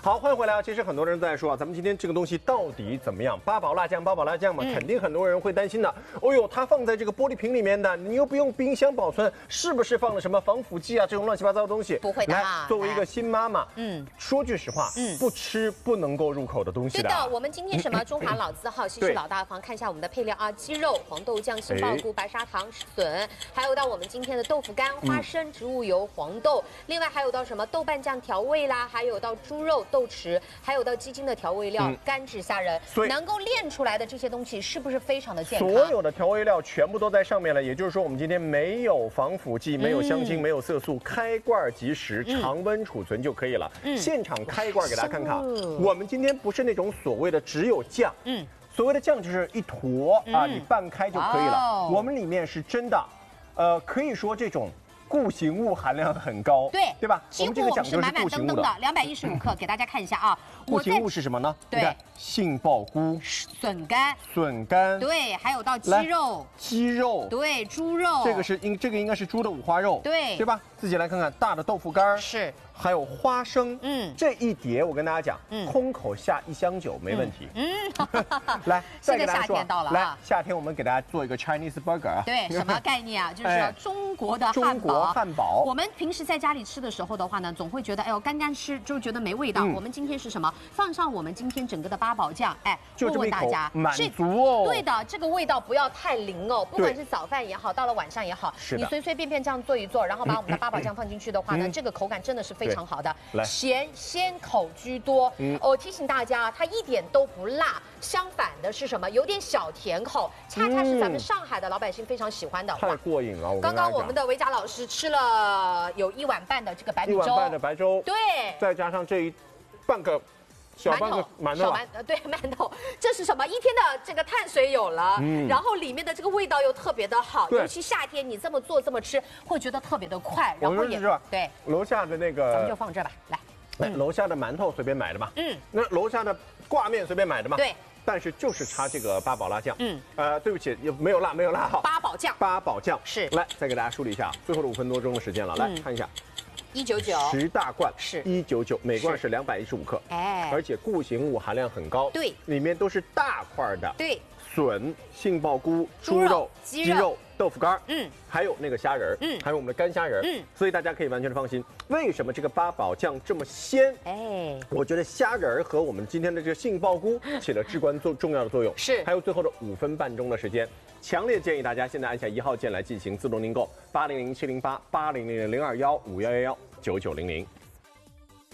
好，欢迎回来啊！其实很多人在说啊，咱们今天这个东西到底怎么样？八宝辣酱嘛，肯定很多人会担心的。哦呦，它放在这个玻璃瓶里面的，你又不用冰箱保存，是不是放了什么防腐剂啊？这种乱七八糟的东西？ 不会的。 来，作为一个新妈妈，说句实话，不吃不能够入口的东西的。 对的，我们今天什么中华老字号，西式老大方，看一下我们的配料啊，鸡肉、黄豆酱、杏鲍菇、白砂糖、笋，还有到我们今天的豆腐干、花生、植物油、黄豆，另外还有到什么豆瓣酱调味啦，还有到猪肉、豆豉，还有到鸡精的调味料、干制虾仁，能够炼出来的这些东西是不是非常的健康？ 所有的调味料全部都在上面了，也就是说我们今天没有防腐剂，没有香精，没有色素，开罐即食，常温储存就可以了。现场开一罐给大家看看，我们今天不是那种所谓的只有酱，所谓的酱就是一坨啊，你拌开就可以了。我们里面是真的，可以说这种固形物含量很高，对吧？我们这个讲究是固形物的 ，215克，给大家看一下啊。 固形物是什么呢？对，杏鲍菇、 笋干，对，还有到鸡肉，对，猪肉， 这个应该是猪的五花肉，对吧？自己来看看，大的豆腐干是。还有花生，这一碟我跟大家讲，空口下1箱酒没问题。来，再给大家说，来，夏天我们给大家做一个 Chinese burger， 对，什么概念啊？就是中国的汉堡。我们平时在家里吃的时候的话呢，总会觉得哎呦干干吃，就觉得没味道。我们今天是什么？放上我们今天整个的八宝酱，哎， 问问大家，满足哦。 对的，这个味道不要太灵哦，不管是早饭也好，到了晚上也好，你随随便便这样做一做，然后把我们的八宝酱放进去的话呢，这个口感真的是非常好的，咸鲜口居多。我提醒大家，它一点都不辣，相反的是什么？有点小甜口，恰恰是咱们上海的老百姓非常喜欢的。 太过瘾了！ 刚刚我们的维嘉老师吃了有1碗半的这个白米粥，1 碗半的白粥， 对， 再加上这半个馒头， 对，馒头，这是什么？一天的这个碳水有了，然后里面的这个味道又特别的好，尤其夏天你这么做这么吃，会觉得特别的快，然后也对。 楼下的那个， 咱们就放这吧，来， 楼下的馒头随便买的嘛，那楼下的挂面随便买的嘛， 对。 但是就是差这个八宝辣酱，对不起，没有辣哈。八宝酱是。来，再给大家梳理一下，最后的5分多钟的时间了，来看一下。199，10大罐是199，每罐是215克，而且固形物含量很高，对，里面都是大块的，对，笋、杏鲍菇、猪肉、鸡肉、豆腐干，还有那个虾仁，还有我们的干虾仁，所以大家可以完全的放心。为什么这个八宝酱这么鲜？我觉得虾仁和我们今天的这个杏鲍菇起了至关重要的作用，是，还有最后的5分半钟的时间。强烈建议大家现在按下1号键来进行自动订购，800-708-8000-021-5111-9900。